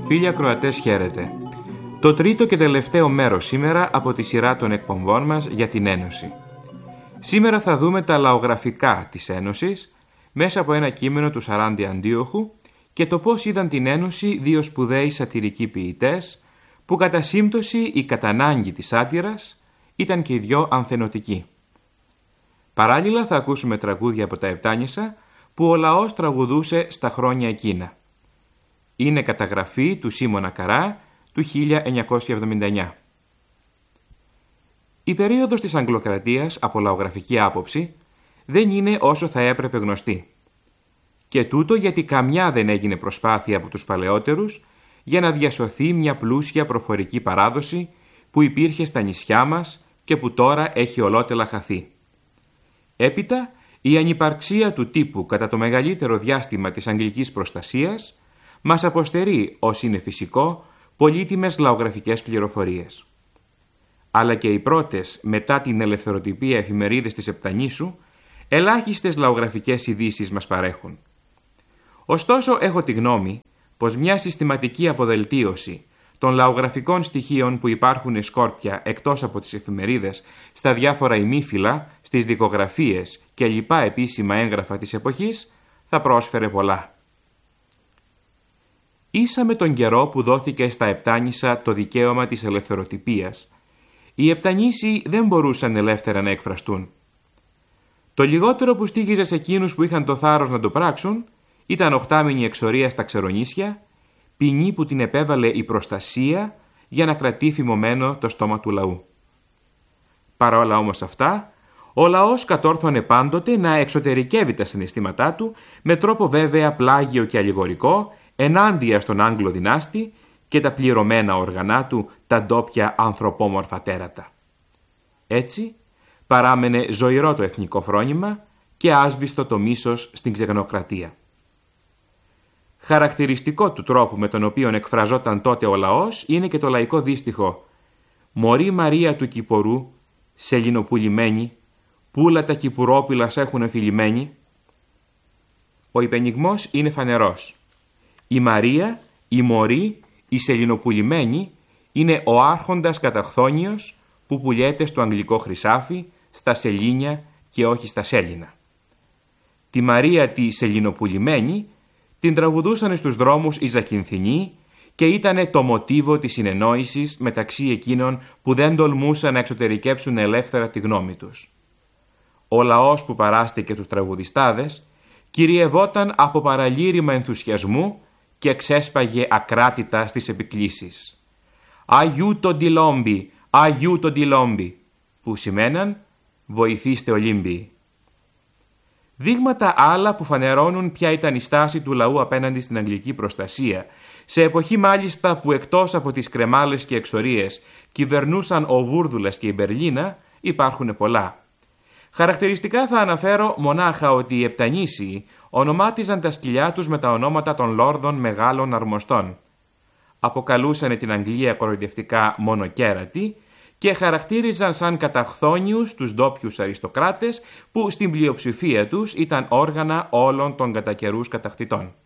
Φίλοι ακροατές, χαίρετε. Το τρίτο και τελευταίο μέρος σήμερα από τη σειρά των εκπομπών μας για την Ένωση. Σήμερα θα δούμε τα λαογραφικά της Ένωσης μέσα από ένα κείμενο του Σαράντι Αντίοχου και το πώς είδαν την Ένωση δύο σπουδαίοι σατυρικοί ποιητές που κατά σύμπτωση ή κατά ανάγκη της σάτυρας ήταν και οι δυο ανθενωτικοί. Παράλληλα θα ακούσουμε τραγούδια από τα Επτάνησα που ο λαός τραγουδούσε στα χρόνια εκείνα. Είναι καταγραφή του Σίμωνα Καρά του 1979. Η περίοδος της Αγγλοκρατίας από λαογραφική άποψη δεν είναι όσο θα έπρεπε γνωστή. Και τούτο γιατί καμιά δεν έγινε προσπάθεια από τους παλαιότερους για να διασωθεί μια πλούσια προφορική παράδοση που υπήρχε στα νησιά μας και που τώρα έχει ολότελα χαθεί. Έπειτα, η ανυπαρξία του τύπου κατά το μεγαλύτερο διάστημα της αγγλικής προστασίας μας αποστερεί, ως είναι φυσικό, πολύτιμες λαογραφικές πληροφορίες. Αλλά και οι πρώτες, μετά την ελευθεροτυπία εφημερίδες της Επτανήσου, ελάχιστες λαογραφικές ειδήσεις μας παρέχουν. Ωστόσο, έχω τη γνώμη πως μια συστηματική αποδελτίωση των λαογραφικών στοιχείων που υπάρχουν σκόρπια εκτός από τις εφημερίδες, στα διάφορα ημίφυλλα, στις δικογραφίες και λοιπά επίσημα έγγραφα της εποχής, θα πρόσφερε πολλά. Ίσα με τον καιρό που δόθηκε στα Επτάνησα το δικαίωμα της ελευθεροτυπίας, οι Επτανήσοι δεν μπορούσαν ελεύθερα να εκφραστούν. Το λιγότερο που στοίχιζε σε εκείνους που είχαν το θάρρος να το πράξουν ήταν οχτάμηνη εξορία στα Ξερονήσια, ποινή που την επέβαλε η προστασία για να κρατεί φημωμένο το στόμα του λαού. Παρά όλα όμως αυτά, ο λαός κατόρθωνε πάντοτε να εξωτερικεύει τα συναισθήματά του με τρόπο βέβαια πλάγιο και αλληγορικό ενάντια στον Άγγλο δυνάστη και τα πληρωμένα όργανά του, τα ντόπια ανθρωπόμορφα τέρατα. Έτσι, παράμενε ζωηρό το εθνικό φρόνημα και άσβηστο το μίσος στην ξενοκρατία. Χαρακτηριστικό του τρόπου με τον οποίο εκφραζόταν τότε ο λαός είναι και το λαϊκό δύστιχο «Μωρή Μαρία του Κυπορού, σελινοπουλημένη, πουλα τα κυπουρόπουλα σ' έχουν φιλημένοι». Ο υπενιγμός είναι φανερός. Η Μαρία, η Μωρή, η σελινοπουλημένη είναι ο άρχοντας καταχθόνιος που πουλιέται στο αγγλικό χρυσάφι, στα σελήνια και όχι στα σέλινα. Τη Μαρία τη σελινοπουλημένη την τραγουδούσαν στους δρόμους οι Ζακυνθινοί και ήτανε το μοτίβο της συνεννόησης μεταξύ εκείνων που δεν τολμούσαν να εξωτερικέψουν ελεύθερα τη γνώμη τους. Ο λαός που παράστηκε τους τραγουδιστάδες κυριευόταν από παραλήρημα ενθουσιασμού και ξέσπαγε ακράτητα στις επικλήσεις. «Αγιού τον Τιλόμπι, Αγιού τον Τιλόμπι», που σημαίναν «Βοηθήστε Ολύμπιοι». Δείγματα άλλα που φανερώνουν ποια ήταν η στάση του λαού απέναντι στην αγγλική προστασία, σε εποχή μάλιστα που εκτός από τις κρεμάλες και εξορίες κυβερνούσαν ο Βούρδουλας και η Μπερλίνα, υπάρχουν πολλά. Χαρακτηριστικά θα αναφέρω μονάχα ότι οι Επτανήσιοι ονομάτιζαν τα σκυλιά τους με τα ονόματα των λόρδων μεγάλων αρμοστών. Αποκαλούσαν την Αγγλία κοροϊδευτικά μονοκέρατη και χαρακτήριζαν σαν καταχθόνιους τους ντόπιους αριστοκράτες που στην πλειοψηφία τους ήταν όργανα όλων των κατά καιρούς κατακτητών.